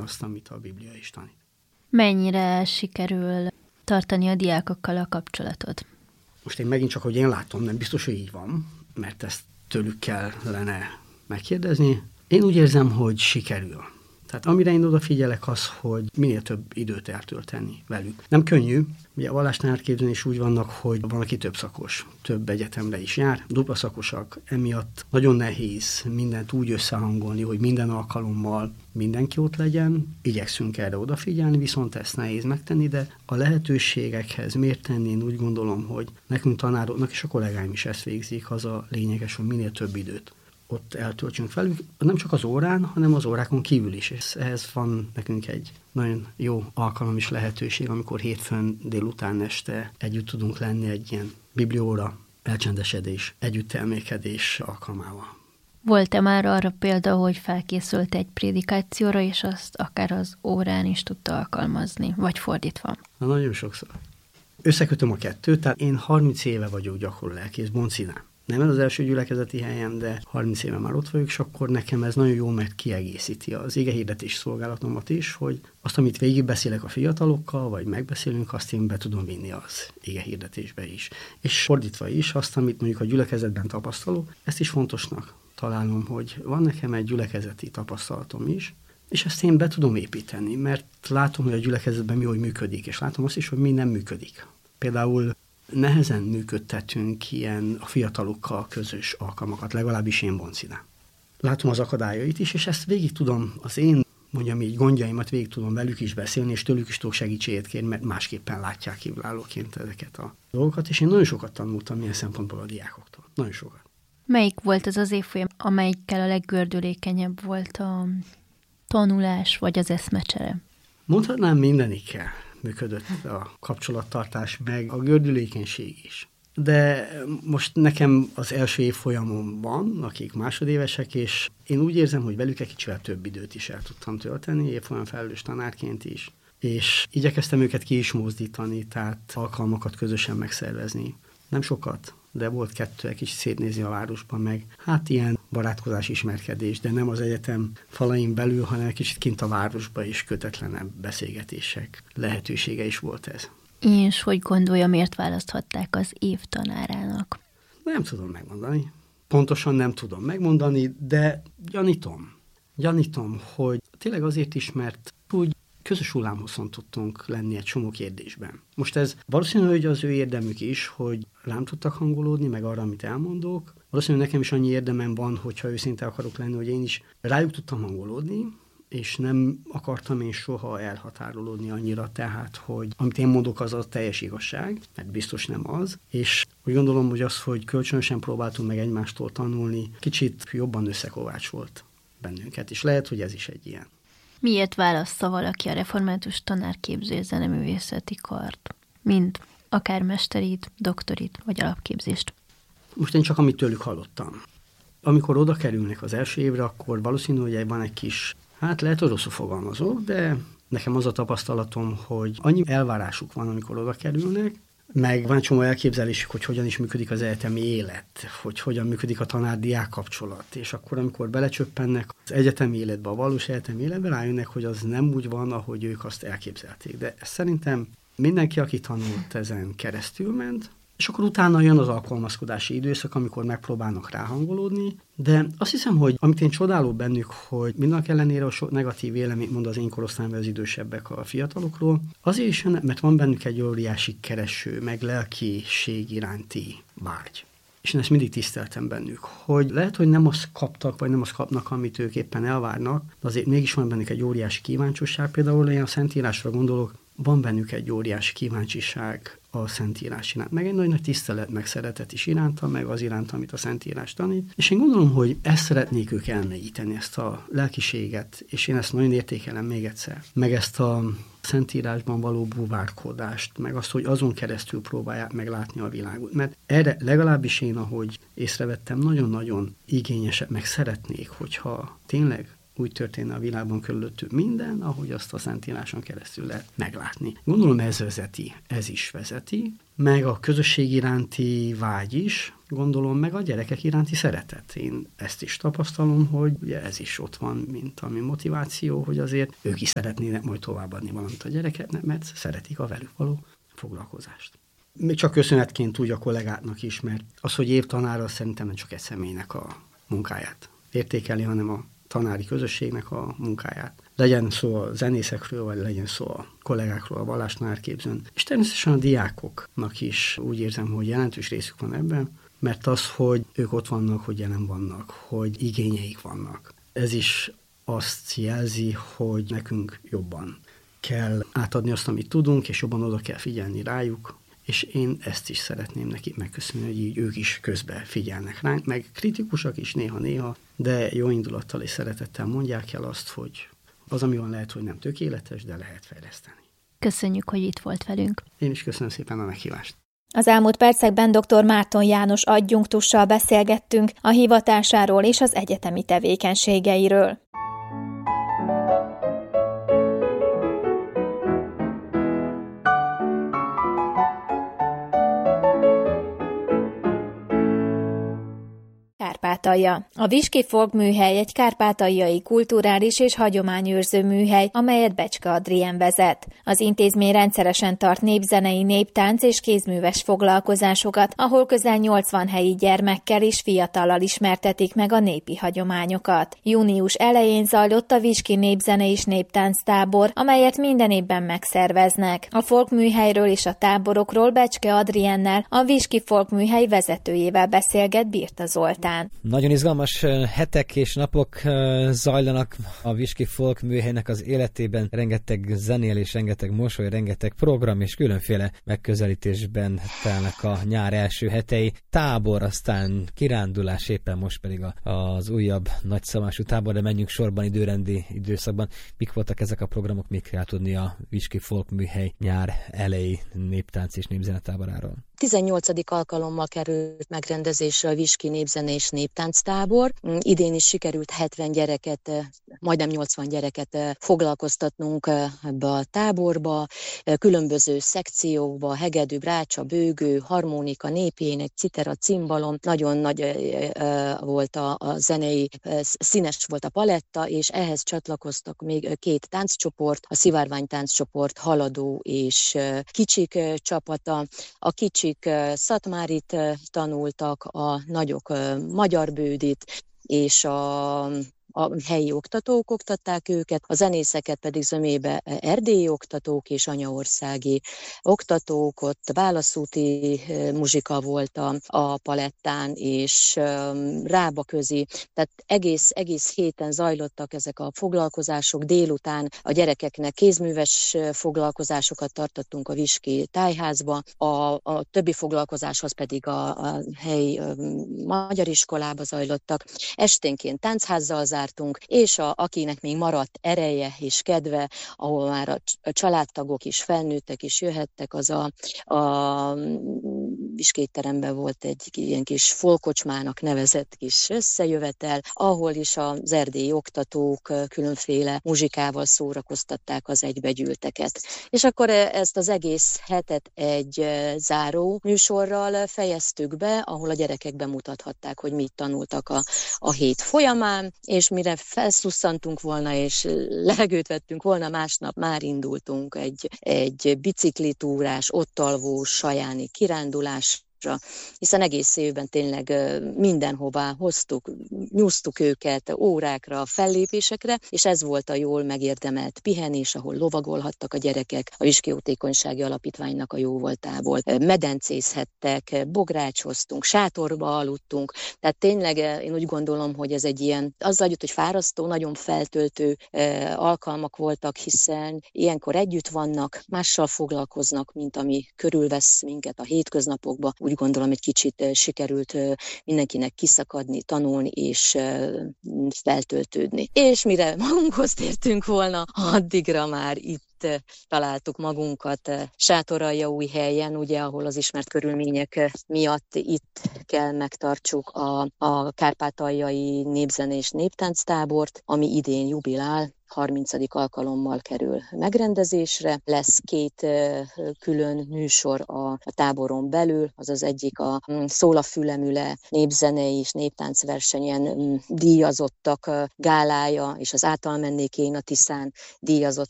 azt, amit a Biblia is tanít. Mennyire sikerül tartani a diákokkal a kapcsolatot? Most én megint csak, hogy én látom, nem biztos, hogy így van, mert ezt tőlük kellene megkérdezni. Én úgy érzem, hogy sikerül. Tehát amire én odafigyelek az, hogy minél több időt eltölteni velük. Nem könnyű, ugye a vallástanárképzőn is úgy vannak, hogy van, aki több szakos, több egyetemre is jár, dupla szakosak, emiatt nagyon nehéz mindent úgy összehangolni, hogy minden alkalommal mindenki ott legyen, igyekszünk erre odafigyelni, viszont ezt nehéz megtenni, de a lehetőségekhez miért tenni, én úgy gondolom, hogy nekünk tanároknak és a kollégáim is ezt végzik, az a lényeges, hogy minél több időt ott eltöltsünk velük, nem csak az órán, hanem az órákon kívül is. És ehhez van nekünk egy nagyon jó alkalom és lehetőség, amikor hétfőn délután este együtt tudunk lenni egy ilyen biblióra, elcsendesedés, együttelmékedés alkalmával. Volt-e már arra példa, hogy felkészült egy prédikációra, és azt akár az órán is tudta alkalmazni, vagy fordítva? Na, nagyon sokszor. Összekötöm a kettőt, tehát én 30 éve vagyok gyakorló lelkész Boncidán. Nem ez az első gyülekezeti helyen, de 30 éve már ott vagyok, és akkor nekem ez nagyon jó, mert kiegészíti az igehirdetés szolgálatomat is, hogy azt, amit végigbeszélek a fiatalokkal, vagy megbeszélünk, azt én be tudom vinni az igehirdetésbe is. És fordítva is, azt, amit mondjuk a gyülekezetben tapasztalok, ezt is fontosnak találom, hogy van nekem egy gyülekezeti tapasztalatom is, és ezt én be tudom építeni, mert látom, hogy a gyülekezetben mi hogy működik, és látom azt is, hogy mi nem működik. Például nehezen működtetünk ilyen a fiatalokkal közös alkalmakat, legalábbis én Boncidán. Látom az akadályait is, és ezt végig tudom, az én, mondjam így, gondjaimat végig tudom velük is beszélni, és tőlük is tudok segítséget kérni, mert másképpen látják kívülállóként ezeket a dolgokat, és én nagyon sokat tanultam ilyen szempontból a diákoktól. Nagyon sokat. Melyik volt az az évfolyam, amelyikkel a leggördülékenyebb volt a tanulás, vagy az eszmecsere? Mondhatnám, mindenikkel működött a kapcsolattartás, meg a gördülékenység is. De most nekem az első évfolyamom van, akik másodévesek, és én úgy érzem, hogy velük egy kicsivel több időt is el tudtam tölteni, évfolyam felelős tanárként is. És igyekeztem őket ki is mozdítani, tehát alkalmakat közösen megszervezni. Nem sokat, de volt 2, egy kicsit szétnézni a városban, meg hát ilyen barátkozás, ismerkedés, de nem az egyetem falain belül, hanem egy kicsit kint a városban is kötetlenebb beszélgetések lehetősége is volt ez. És hogy gondolja, miért választhatták az év tanárának? Nem tudom megmondani. Pontosan nem tudom megmondani, de gyanítom, hogy tényleg azért is, mert úgy közös hullámhosszon tudtunk lenni egy csomó kérdésben. Most ez valószínű, hogy az ő érdemük is, hogy rám tudtak hangolódni, meg arra, amit elmondok. Valószínű, nekem is annyi érdemem van, hogyha őszinte akarok lenni, hogy én is rájuk tudtam hangolódni, és nem akartam én soha elhatárolódni annyira, tehát, hogy amit én mondok, az a teljes igazság, mert biztos nem az, és úgy gondolom, hogy az, hogy kölcsönösen próbáltunk meg egymástól tanulni, kicsit jobban összekovácsolt bennünket, és lehet, hogy ez is egy ilyen. Miért válassza valaki a református tanárképző zeneművészeti kart, mint akár mesterit, doktorit vagy alapképzést? Most én csak amit tőlük hallottam. Amikor oda kerülnek az első évre, akkor valószínű, hogy van egy kis, lehet, hogy rosszul fogalmazok, de nekem az a tapasztalatom, hogy annyi elvárásuk van, amikor oda kerülnek, meg van csomó elképzelésük, hogy hogyan is működik az egyetemi élet, hogy hogyan működik a tanár-diák kapcsolat, és akkor, amikor belecsöppennek az egyetemi életbe, a valós egyetemi életbe, rájönnek, hogy az nem úgy van, ahogy ők azt elképzelték. De szerintem mindenki, aki tanult, ezen keresztül ment, és akkor utána jön az alkalmazkodási időszak, amikor megpróbálnak ráhangolódni, de azt hiszem, hogy amit én csodálok bennük, hogy mindenek ellenére a sok negatív véleményt mond az én korosztályomban az idősebbek a fiatalokról, azért is jön, mert van bennük egy óriási kereső, meg lelkiség iránti vágy. És én ezt mindig tiszteltem bennük, hogy lehet, hogy nem azt kaptak, vagy nem azt kapnak, amit ők éppen elvárnak, de azért mégis van bennük egy óriási kíváncsiság, például én a Szentírásra gondolok, van bennük egy óriási kíváncsiság a Szentírás iránt, meg egy nagy tisztelet, meg szeretet is iránta, meg az iránt, amit a Szentírás tanít. És én gondolom, hogy ezt szeretnék ők elmélyíteni, ezt a lelkiséget, és én ezt nagyon értékelem még egyszer. Meg ezt a Szentírásban való búvárkodást, meg azt, hogy azon keresztül próbálják meglátni a világot. Mert erre legalábbis én, ahogy észrevettem, nagyon-nagyon igényesek, meg szeretnék, hogyha tényleg úgy történne a világban körülöttük minden, ahogy azt a Szentíráson keresztül lehet meglátni. Gondolom ez is vezeti, meg a közösség iránti vágy is, gondolom, meg a gyerekek iránti szeretet. Én ezt is tapasztalom, hogy ugye ez is ott van, mint ami motiváció, hogy azért ők is szeretnének majd továbbadni valamit a gyerekeknek, mert szeretik a velük való foglalkozást. Még csak köszönetként tudja a kollégáknak is, mert az, hogy évtanára szerintem nem csak egy személynek a munkáját értékeli, hanem a tanári közösségnek a munkáját. Legyen szó a zenészekről, vagy legyen szó a kollégákról a vallástanárképzőn. És természetesen a diákoknak is úgy érzem, hogy jelentős részük van ebben, mert az, hogy ők ott vannak, hogy jelen vannak, hogy igényeik vannak. Ez is azt jelzi, hogy nekünk jobban kell átadni azt, amit tudunk, és jobban oda kell figyelni rájuk, és én ezt is szeretném nekik megköszönni, hogy így ők is közben figyelnek ránk, meg kritikusak is néha-néha, de jó indulattal és szeretettel mondják el azt, hogy az, ami van, lehet, hogy nem tökéletes, de lehet fejleszteni. Köszönjük, hogy itt volt velünk. Én is köszönöm szépen a meghívást. Az elmúlt percekben dr. Márton János adjunktussal beszélgettünk a hivatásáról és az egyetemi tevékenységeiről. Kárpátalja. A Viski Folkműhely egy kárpátaljai kulturális és hagyományőrző műhely, amelyet Becske Adrien vezet. Az intézmény rendszeresen tart népzenei, néptánc és kézműves foglalkozásokat, ahol közel 80 helyi gyermekkel és fiatallal ismertetik meg a népi hagyományokat. Június elején zajlott a Viski népzene és néptánc tábor, amelyet minden évben megszerveznek. A folkműhelyről és a táborokról Becske Adriennel, a Viski Folkműhely vezetőjével beszélget Birta Zoltán. Nagyon izgalmas hetek és napok zajlanak a Viski Folkműhelynek az életében. Rengeteg zenélés, rengeteg mosoly, rengeteg program és különféle megközelítésben telnek a nyár első hetei. Tábor, aztán kirándulás, éppen most pedig az újabb nagyszabású tábor, de menjünk sorban időrendi időszakban. Mik voltak ezek a programok, mit kell tudni a Viski Folkműhely nyár elejé néptánc és népzenetáboráról? 18. alkalommal került megrendezésre a Viski népzene és néptánctábor. Idén is sikerült 70 gyereket, majdnem 80 gyereket foglalkoztatnunk ebbe a táborba, különböző szekciókba, hegedű, brácsa, bőgő, harmonika, népének, citera, cimbalom. Nagyon nagy volt a zenei, színes volt a paletta, és ehhez csatlakoztak még 2 tánccsoport, a szivárvány tánccsoport haladó és kicsik csapata. A kicsik szatmárit tanultak, a nagyok magyar bődit, és a helyi oktatók oktatták őket, a zenészeket pedig zömébe erdélyi oktatók és anyaországi oktatók, ott válaszúti muzsika volt a palettán, és rábaközi, tehát egész héten zajlottak ezek a foglalkozások, délután a gyerekeknek kézműves foglalkozásokat tartottunk a Viski tájházba, a többi foglalkozáshoz pedig a helyi magyar iskolába zajlottak, esténként táncházzal zártunk, és akinek még maradt ereje és kedve, ahol már a családtagok is, felnőttek is jöhettek, az a Viskétteremben volt egy ilyen kis folkocsmának nevezett kis összejövetel, ahol is az erdélyi oktatók különféle muzsikával szórakoztatták az egybegyűlteket. És akkor ezt az egész hetet egy záró műsorral fejeztük be, ahol a gyerekek bemutathatták, hogy mit tanultak a hét folyamán, és mire felszusszantunk volna, és levegőt vettünk volna, másnap már indultunk egy biciklitúrás, ott alvós, sajáni kirándulás, hiszen egész évben tényleg mindenhová hoztuk, nyúztuk őket órákra, fellépésekre, és ez volt a jól megérdemelt pihenés, ahol lovagolhattak a gyerekek, a Viski Jótékonysági Alapítványnak a jóvoltából. Medencézhettek, bográcsoztunk, sátorba aludtunk, tehát tényleg én úgy gondolom, hogy ez egy ilyen, azzal együtt, hogy fárasztó, nagyon feltöltő alkalmak voltak, hiszen ilyenkor együtt vannak, mással foglalkoznak, mint ami körülvesz minket a hétköznapokba. Úgy gondolom, egy kicsit sikerült mindenkinek kiszakadni, tanulni és feltöltődni. És mire magunkhoz tértünk volna, addigra már itt itt találtuk magunkat Sátoraljaújhelyen, ugye, ahol az ismert körülmények miatt itt kell megtartsuk a kárpátaljai népzenés néptánctábort, ami idén jubilál, 30. alkalommal kerül megrendezésre. Lesz 2 külön műsor a táboron belül, az egyik a Szól a fülemüle népzenei és néptáncversenyen díjazottak gálája, és az Által mennék én a Tiszán díjazott